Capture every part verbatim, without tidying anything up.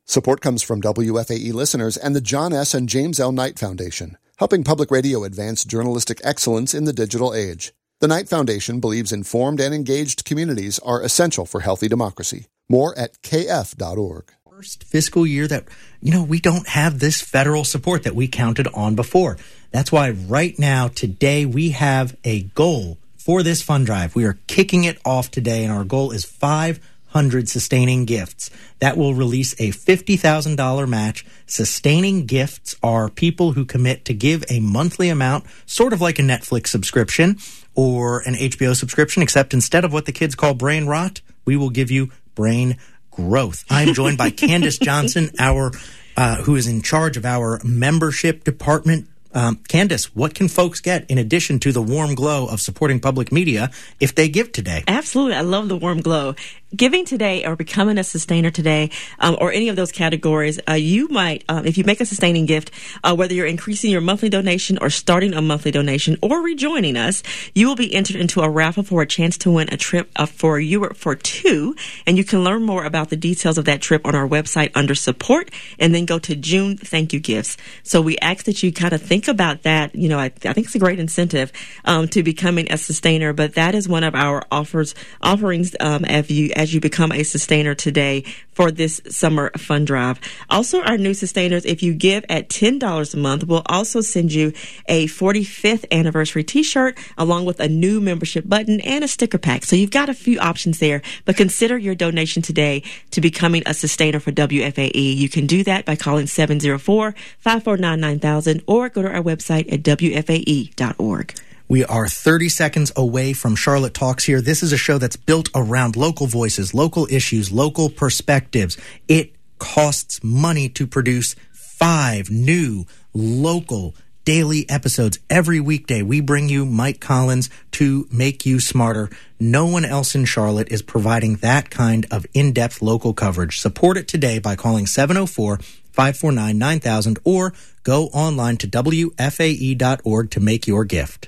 Support comes from W F A E listeners and the John S. and James L. Knight Foundation, helping public radio advance journalistic excellence in the digital age. The Knight Foundation believes informed and engaged communities are essential for healthy democracy. More at k f dot org. First fiscal year that, you know, we don't have this federal support that we counted on before. That's why right now, today, we have a goal for this fund drive. We are kicking it off today, and our goal is five hundred sustaining gifts. That will release a fifty thousand dollars match. Sustaining gifts are people who commit to give a monthly amount, sort of like a Netflix subscription or an H B O subscription, except instead of what the kids call brain rot, we will give you brain growth. I'm joined by Candace Johnson, our uh, who is in charge of our membership department. Um, Candace, what can folks get in addition to the warm glow of supporting public media if they give today? Absolutely. I love the warm glow. Giving today or becoming a sustainer today, um, or any of those categories, uh, you might, um, if you make a sustaining gift, uh, whether you're increasing your monthly donation or starting a monthly donation or rejoining us, you will be entered into a raffle for a chance to win a trip uh, for Europe for two. And you can learn more about the details of that trip on our website under support, and then go to June thank you gifts. So we ask that you kind of think about that. You know, I, I think it's a great incentive um, to becoming a sustainer, but that is one of our offers offerings um, as you as you become a sustainer today for this summer fund drive. Also, our new sustainers, if you give at ten dollars a month, we'll also send you a forty-fifth anniversary t-shirt along with a new membership button and a sticker pack. So you've got a few options there, but consider your donation today to becoming a sustainer for W F A E. You can do that by calling seven oh four, five four nine, nine thousand or go to our website at w f a e dot org. We are thirty seconds away from Charlotte Talks here. This is a show that's built around local voices, local issues, local perspectives. It costs money to produce five new local daily episodes every weekday. We bring you Mike Collins to make you smarter. No one else in Charlotte is providing that kind of in-depth local coverage. Support it today by calling seven oh four, five four nine, nine thousand or go online to w f a e dot org to make your gift.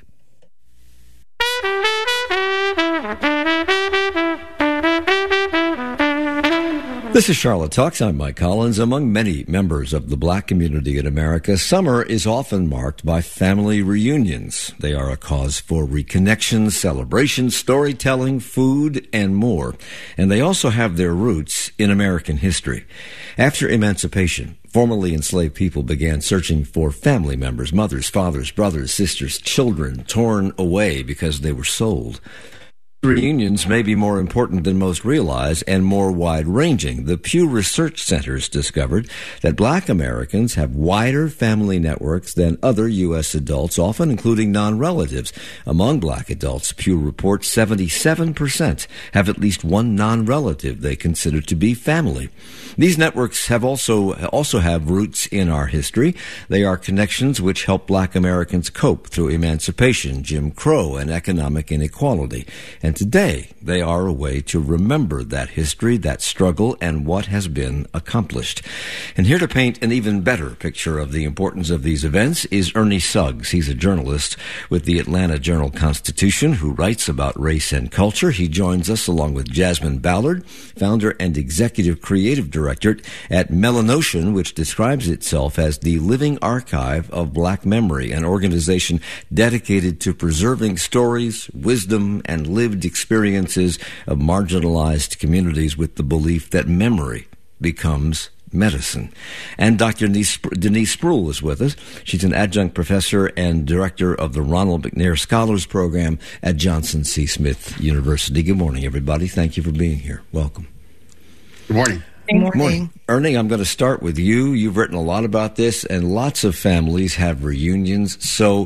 This is Charlotte Talks. I'm Mike Collins. Among many members of the black community in America, summer is often marked by family reunions. They are a cause for reconnection, celebration, storytelling, food, and more. And they also have their roots in American history. After emancipation, formerly enslaved people began searching for family members, mothers, fathers, brothers, sisters, children, torn away because they were sold. Reunions may be more important than most realize and more wide-ranging. The Pew Research Centers discovered that black Americans have wider family networks than other U S adults, often including non-relatives. Among black adults, Pew reports seventy-seven percent have at least one non-relative they consider to be family. These networks have also also have roots in our history. They are connections which help black Americans cope through emancipation, Jim Crow, and economic inequality. And today, they are a way to remember that history, that struggle, and what has been accomplished. And here to paint an even better picture of the importance of these events is Ernie Suggs. He's a journalist with the Atlanta Journal-Constitution who writes about race and culture. He joins us along with Jasmine Ballard, founder and executive creative director at Melanocean, which describes itself as the living archive of black memory, an organization dedicated to preserving stories, wisdom, and lived experiences of marginalized communities with the belief that memory becomes medicine. And Doctor Denise Spruill is with us. She's an adjunct professor and director of the Ronald McNair Scholars Program at Johnson C. Smith University. Good morning, everybody. Thank you for being here. Welcome. Good morning. Good morning. morning. Ernie, I'm going to start with you. You've written a lot about this, and lots of families have reunions. So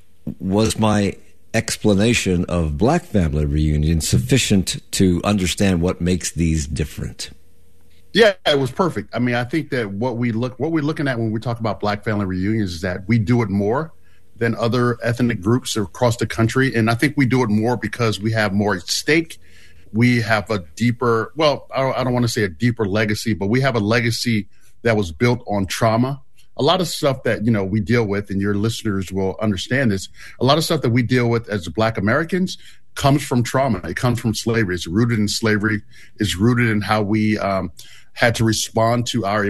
was my explanation of black family reunions sufficient to understand what makes these different? Yeah, it was perfect. I mean, I think that what we look, what we're looking at when we talk about black family reunions is that we do it more than other ethnic groups across the country. And I think we do it more because we have more at stake. We have a deeper, well, I don't, I don't want to say a deeper legacy, but we have a legacy that was built on trauma. A lot of stuff that, you know, we deal with, and your listeners will understand this, a lot of stuff that we deal with as Black Americans comes from trauma. It comes from slavery. It's rooted in slavery. It's rooted in how we um, had to respond to our